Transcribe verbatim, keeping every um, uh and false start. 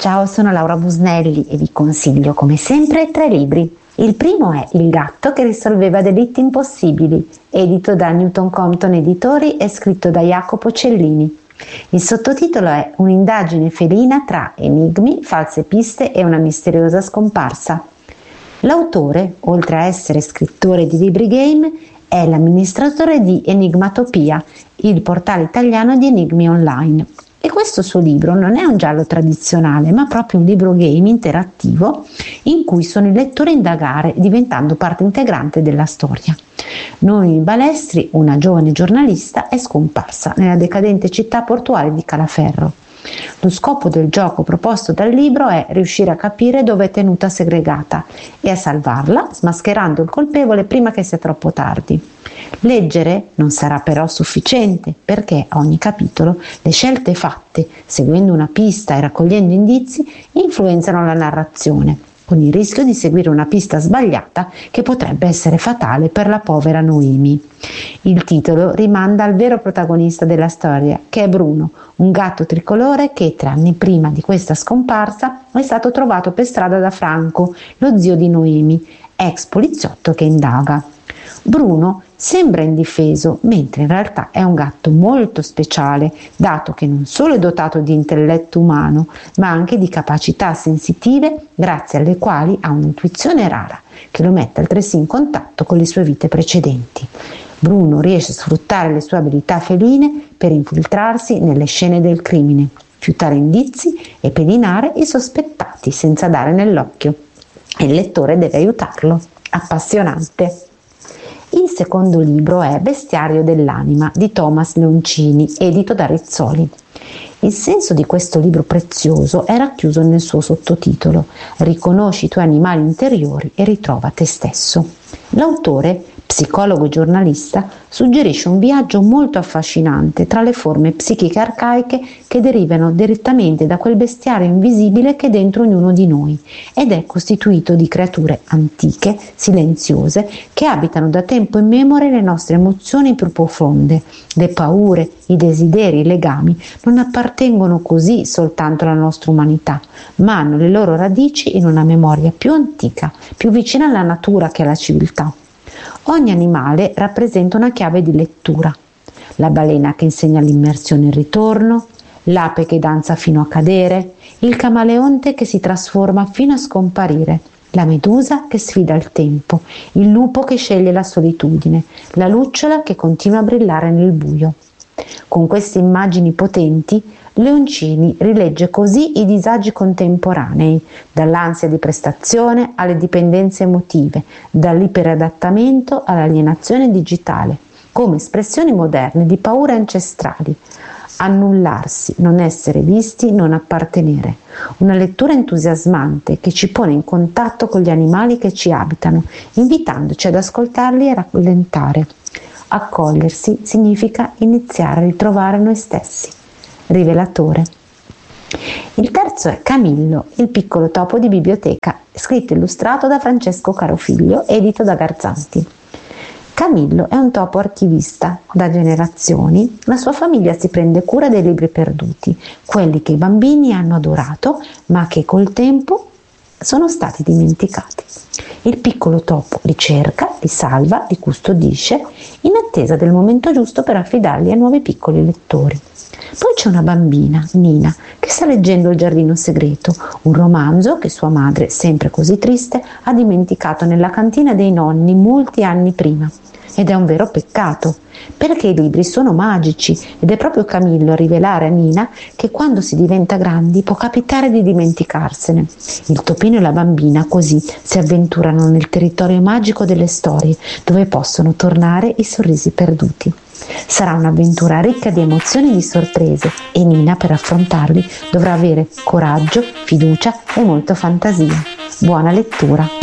ciao, sono Laura Busnelli e vi consiglio come sempre tre libri. Il primo è Il gatto che risolveva delitti impossibili, edito da Newton Compton Editori e scritto da Jacopo Cellini. Il sottotitolo è Un'indagine felina tra enigmi, false piste e una misteriosa scomparsa. L'autore, oltre a essere scrittore di libri game, è l'amministratore di Enigmatopia, il portale italiano di enigmi online. E questo suo libro non è un giallo tradizionale, ma proprio un libro game interattivo in cui sono i lettori a indagare, diventando parte integrante della storia. Noemi Balestri, una giovane giornalista, è scomparsa nella decadente città portuale di Calaferro. Lo scopo del gioco proposto dal libro è riuscire a capire dove è tenuta segregata e a salvarla, smascherando il colpevole prima che sia troppo tardi. Leggere non sarà però sufficiente, perché a ogni capitolo le scelte fatte, seguendo una pista e raccogliendo indizi, influenzano la narrazione, con il rischio di seguire una pista sbagliata che potrebbe essere fatale per la povera Noemi. Il titolo rimanda al vero protagonista della storia, che è Bruno, un gatto tricolore che tre anni prima di questa scomparsa è stato trovato per strada da Franco, lo zio di Noemi, ex poliziotto che indaga. Bruno sembra indifeso, mentre in realtà è un gatto molto speciale, dato che non solo è dotato di intelletto umano, ma anche di capacità sensitive, grazie alle quali ha un'intuizione rara, che lo mette altresì in contatto con le sue vite precedenti. Bruno riesce a sfruttare le sue abilità feline per infiltrarsi nelle scene del crimine, fiutare indizi e pedinare i sospettati senza dare nell'occhio. E il lettore deve aiutarlo. Appassionante. Il secondo libro è Bestiario dell'anima di Thomas Leoncini, edito da Rizzoli. Il senso di questo libro prezioso è racchiuso nel suo sottotitolo Riconosci i tuoi animali interiori e ritrova te stesso. L'autore, psicologo e giornalista, suggerisce un viaggio molto affascinante tra le forme psichiche arcaiche che derivano direttamente da quel bestiario invisibile che è dentro ognuno di noi ed è costituito di creature antiche, silenziose, che abitano da tempo immemore le nostre emozioni più profonde. Le paure, i desideri, i legami non appartengono così soltanto alla nostra umanità, ma hanno le loro radici in una memoria più antica, più vicina alla natura che alla civiltà. Ogni animale rappresenta una chiave di lettura. La balena che insegna l'immersione e il ritorno, l'ape che danza fino a cadere, il camaleonte che si trasforma fino a scomparire, la medusa che sfida il tempo, il lupo che sceglie la solitudine, la lucciola che continua a brillare nel buio. Con queste immagini potenti, Leoncini rilegge così i disagi contemporanei, dall'ansia di prestazione alle dipendenze emotive, dall'iperadattamento all'alienazione digitale, come espressioni moderne di paure ancestrali. Annullarsi, non essere visti, non appartenere. Una lettura entusiasmante che ci pone in contatto con gli animali che ci abitano, invitandoci ad ascoltarli e rallentare. Accogliersi significa iniziare a ritrovare noi stessi. Rivelatore. Il terzo è Camillo, il piccolo topo di biblioteca, scritto e illustrato da Francesco Carofiglio, edito da Garzanti. Camillo è un topo archivista. Da generazioni la sua famiglia si prende cura dei libri perduti, quelli che i bambini hanno adorato, ma che col tempo sono stati dimenticati. Il piccolo topo li cerca, li salva, li custodisce, in attesa del momento giusto per affidarli ai nuovi piccoli lettori. Poi c'è una bambina, Nina, che sta leggendo Il giardino segreto, un romanzo che sua madre, sempre così triste, ha dimenticato nella cantina dei nonni molti anni prima. Ed è un vero peccato, perché i libri sono magici ed è proprio Camillo a rivelare a Nina che quando si diventa grandi può capitare di dimenticarsene. Il topino e la bambina così si avventurano nel territorio magico delle storie, dove possono tornare i sorrisi perduti. Sarà un'avventura ricca di emozioni e di sorprese e Nina, per affrontarli, dovrà avere coraggio, fiducia e molta fantasia. Buona lettura!